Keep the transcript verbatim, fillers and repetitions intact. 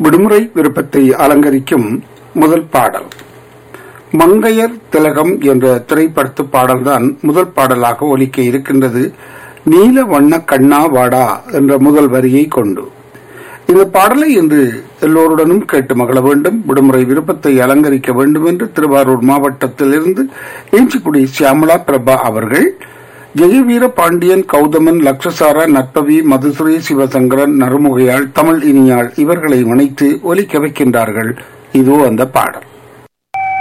விடுமுறை விருப்பத்தை அலங்கரிக்கும் முதல் பாடல் மங்கையர் திலகம் என்ற திரைப்படத்து பாடல்தான் முதல் பாடலாக ஒலிக்க இருக்கின்றது. நீல வண்ண கண்ணா வாடா என்ற முதல் வரியை கொண்டு இந்த பாடலை இன்று எல்லோருடனும் கேட்டு மகிழ வேண்டும், விடுமுறை விருப்பத்தை அலங்கரிக்க வேண்டும் என்று திருவாரூர் மாவட்டத்திலிருந்து ஏஞ்சிக்குடி சியாமலா பிரபா அவர்கள் ஜெயவீர பாண்டியன், கௌதமன், லக்ஷசாரா, நட்பவி, மதுசுரீ, சிவசங்கரன், நறுமுகையாள், தமிழ் இனியாள் இவர்களை இணைத்து ஒலிக்க வைக்கின்றார்கள். இதோ அந்த பாடல்.